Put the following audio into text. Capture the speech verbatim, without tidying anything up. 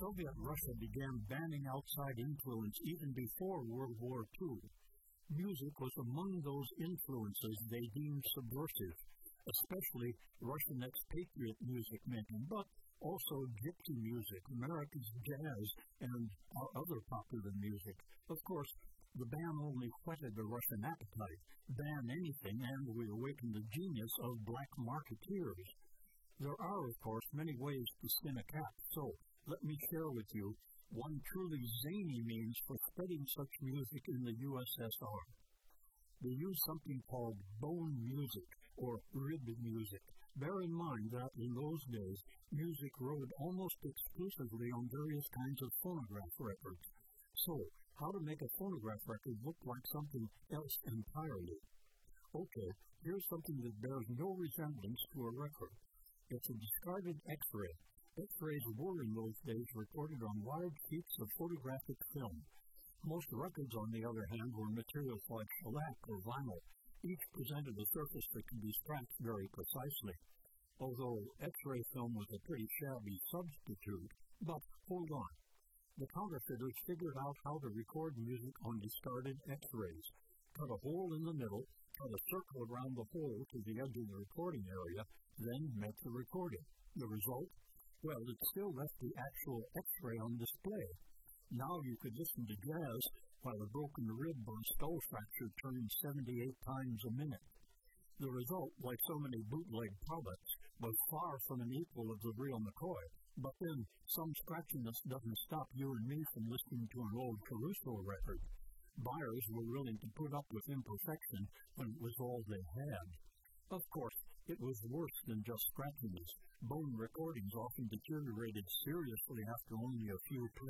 Soviet Russia began banning outside influence even before World War Two. Music was among those influences they deemed subversive, especially Russian expatriate music making, but also gypsy music, America's jazz, and our other popular music. Of course, the ban only whetted the Russian appetite. Ban anything, and we awaken the genius of black marketeers. There are, of course, many ways to skin a cat, so let me share with you one truly zany means for spreading such music in the U S S R. They use something called bone music, or rib music. Bear in mind that in those days, music rode almost exclusively on various kinds of phonograph records. So, how to make a phonograph record look like something else entirely? Okay, here's something that bears no resemblance to a record. It's a discarded X-ray. X-rays were in those days recorded on large sheets of photographic film. Most records, on the other hand, were materials like shellac or vinyl. Each presented a surface that could be scratched very precisely, although X-ray film was a pretty shabby substitute. But hold on. The counterfeiters figured out how to record music on discarded X-rays. Cut a hole in the middle, cut a circle around the hole to the edge of the recording area, then make the recording. The result? Well, it still left the actual X-ray on display. Now you could listen to jazz while a broken rib or skull fracture turned seventy-eight times a minute. The result, like so many bootleg products, was far from an equal of the real McCoy. But then, some scratchiness doesn't stop you and me from listening to an old Caruso record. Buyers were willing to put up with imperfection when it was all they had. Of course, it was worse than just scratchiness. Bone recordings often deteriorated seriously after only a few plays.